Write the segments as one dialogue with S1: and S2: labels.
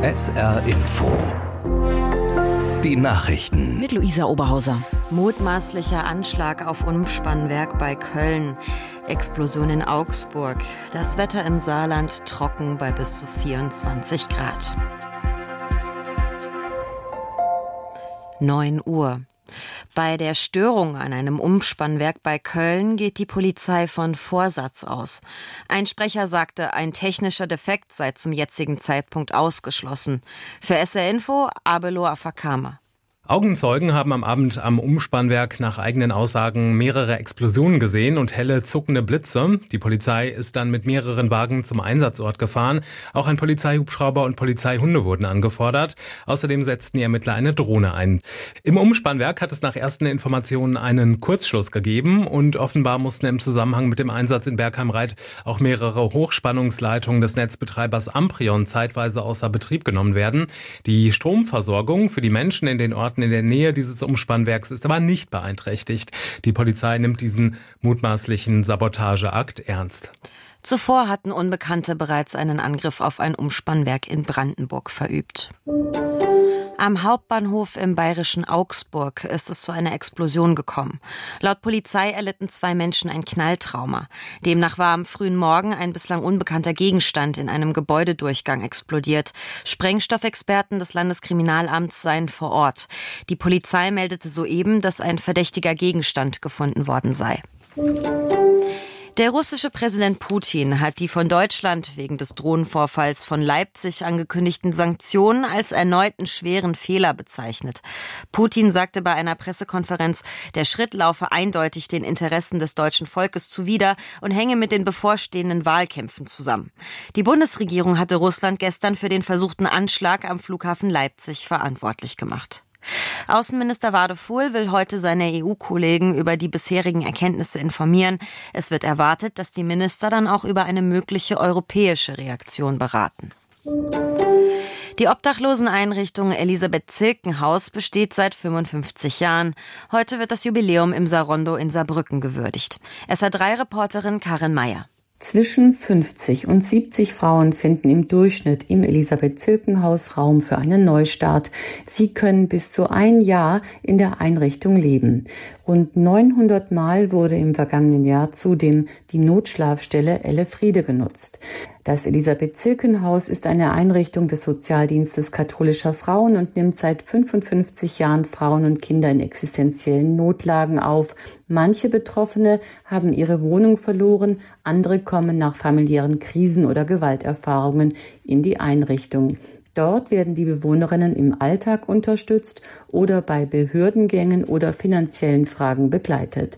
S1: SR Info. Die Nachrichten.
S2: Mit Luisa Oberhauser.
S3: Mutmaßlicher Anschlag auf Umspannwerk bei Köln. Explosion in Augsburg. Das Wetter im Saarland trocken bei bis zu 24 Grad. 9 Uhr. Bei der Störung an einem Umspannwerk bei Köln geht die Polizei von Vorsatz aus. Ein Sprecher sagte, ein technischer Defekt sei zum jetzigen Zeitpunkt ausgeschlossen. Für SR Info, Abelo Afakama.
S4: Augenzeugen haben am Abend am Umspannwerk nach eigenen Aussagen mehrere Explosionen gesehen und helle zuckende Blitze. Die Polizei ist dann mit mehreren Wagen zum Einsatzort gefahren. Auch ein Polizeihubschrauber und Polizeihunde wurden angefordert. Außerdem setzten die Ermittler eine Drohne ein. Im Umspannwerk hat es nach ersten Informationen einen Kurzschluss gegeben und offenbar mussten im Zusammenhang mit dem Einsatz in Bergheim-Reit auch mehrere Hochspannungsleitungen des Netzbetreibers Amprion zeitweise außer Betrieb genommen werden. Die Stromversorgung für die Menschen in den Orten in der Nähe dieses Umspannwerks ist aber nicht beeinträchtigt. Die Polizei nimmt diesen mutmaßlichen Sabotageakt ernst.
S3: Zuvor hatten Unbekannte bereits einen Angriff auf ein Umspannwerk in Brandenburg verübt. Am Hauptbahnhof im bayerischen Augsburg ist es zu einer Explosion gekommen. Laut Polizei erlitten 2 Menschen ein Knalltrauma. Demnach war am frühen Morgen ein bislang unbekannter Gegenstand in einem Gebäudedurchgang explodiert. Sprengstoffexperten des Landeskriminalamts seien vor Ort. Die Polizei meldete soeben, dass ein verdächtiger Gegenstand gefunden worden sei. Der russische Präsident Putin hat die von Deutschland wegen des Drohnenvorfalls von Leipzig angekündigten Sanktionen als erneuten schweren Fehler bezeichnet. Putin sagte bei einer Pressekonferenz, der Schritt laufe eindeutig den Interessen des deutschen Volkes zuwider und hänge mit den bevorstehenden Wahlkämpfen zusammen. Die Bundesregierung hatte Russland gestern für den versuchten Anschlag am Flughafen Leipzig verantwortlich gemacht. Außenminister Wadefuhl will heute seine EU-Kollegen über die bisherigen Erkenntnisse informieren. Es wird erwartet, dass die Minister dann auch über eine mögliche europäische Reaktion beraten. Die Obdachloseneinrichtung Elisabeth-Zilken-Haus besteht seit 55 Jahren. Heute wird das Jubiläum im Sarondo in Saarbrücken gewürdigt. SR3-Reporterin Karin Meyer.
S5: Zwischen 50 und 70 Frauen finden im Durchschnitt im Elisabeth-Zilken-Haus Raum für einen Neustart. Sie können bis zu 1 Jahr in der Einrichtung leben. Rund 900 Mal wurde im vergangenen Jahr zudem die Notschlafstelle Elefriede genutzt. Das Elisabeth-Zilken-Haus ist eine Einrichtung des Sozialdienstes katholischer Frauen und nimmt seit 55 Jahren Frauen und Kinder in existenziellen Notlagen auf. Manche Betroffene haben ihre Wohnung verloren, andere kommen nach familiären Krisen oder Gewalterfahrungen in die Einrichtung. Dort werden die Bewohnerinnen im Alltag unterstützt oder bei Behördengängen oder finanziellen Fragen begleitet.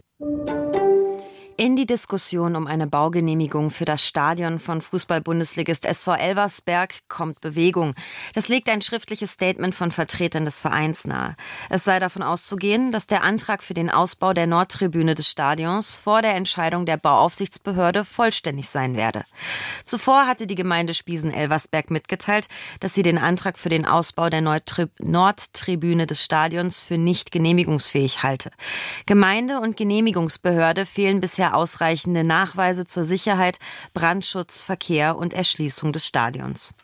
S3: In die Diskussion um eine Baugenehmigung für das Stadion von Fußball-Bundesligist SV Elversberg kommt Bewegung. Das legt ein schriftliches Statement von Vertretern des Vereins nahe. Es sei davon auszugehen, dass der Antrag für den Ausbau der Nordtribüne des Stadions vor der Entscheidung der Bauaufsichtsbehörde vollständig sein werde. Zuvor hatte die Gemeinde Spiesen-Elversberg mitgeteilt, dass sie den Antrag für den Ausbau der Nordtribüne des Stadions für nicht genehmigungsfähig halte. Gemeinde und Genehmigungsbehörde fehlen bisher ausreichende Nachweise zur Sicherheit, Brandschutz, Verkehr und Erschließung des Stadions.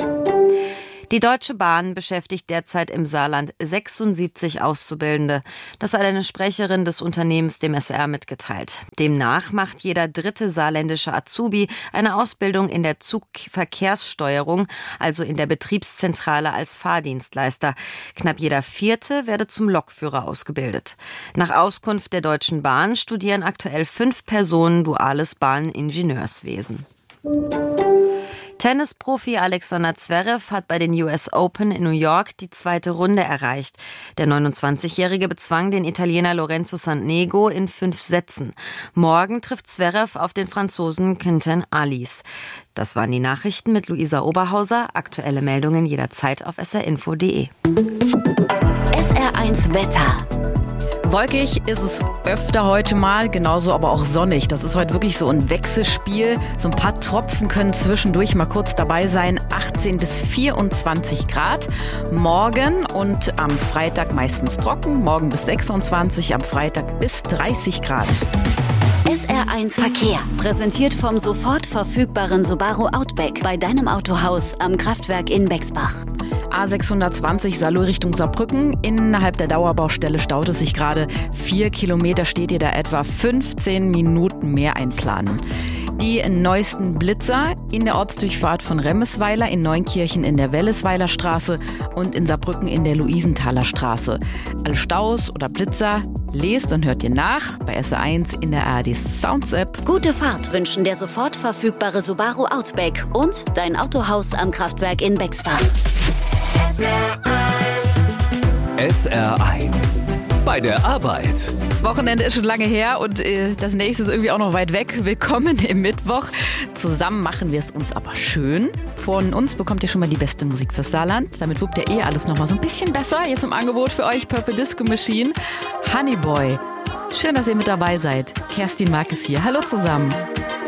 S3: Die Deutsche Bahn beschäftigt derzeit im Saarland 76 Auszubildende. Das hat eine Sprecherin des Unternehmens dem SR mitgeteilt. Demnach macht jeder 3. saarländische Azubi eine Ausbildung in der Zugverkehrssteuerung, also in der Betriebszentrale als Fahrdienstleister. Knapp jeder 4. werde zum Lokführer ausgebildet. Nach Auskunft der Deutschen Bahn studieren aktuell 5 Personen duales Bahningenieurswesen. Tennisprofi Alexander Zverev hat bei den US Open in New York die 2. Runde erreicht. Der 29-Jährige bezwang den Italiener Lorenzo Sonego in 5 Sätzen. Morgen trifft Zverev auf den Franzosen Quentin Halys. Das waren die Nachrichten mit Luisa Oberhauser. Aktuelle Meldungen jederzeit auf srinfo.de.
S2: SR1 Wetter. Wolkig ist es öfter heute mal, genauso aber auch sonnig. Das ist heute wirklich so ein Wechselspiel. So ein paar Tropfen können zwischendurch mal kurz dabei sein. 18 bis 24 Grad. Morgen und am Freitag meistens trocken. Morgen bis 26, am Freitag bis 30 Grad.
S6: SR1 Verkehr. Präsentiert vom sofort verfügbaren Subaru Outback bei deinem Autohaus am Kraftwerk in Bexbach.
S2: A620 Saarlouis Richtung Saarbrücken. Innerhalb der Dauerbaustelle staut es sich gerade. 4 Kilometer steht ihr da etwa 15 Minuten mehr einplanen. Die neuesten Blitzer in der Ortsdurchfahrt von Remmesweiler, in Neunkirchen in der Wellesweiler Straße und in Saarbrücken in der Luisenthaler Straße. Alle Staus oder Blitzer lest und hört ihr nach bei SR1 in der ARD Sounds App.
S6: Gute Fahrt wünschen der sofort verfügbare Subaru Outback und dein Autohaus am Kraftwerk in Bexbach.
S1: SR1 bei der Arbeit.
S2: Das Wochenende ist schon lange her und das nächste ist irgendwie auch noch weit weg. Willkommen im Mittwoch. Zusammen machen wir es uns aber schön. Von uns bekommt ihr schon mal die beste Musik fürs Saarland. Damit wuppt ihr alles noch mal so ein bisschen besser. Jetzt im Angebot für euch Purple Disco Machine, Honey Boy. Schön, dass ihr mit dabei seid. Kerstin Mark ist hier. Hallo zusammen.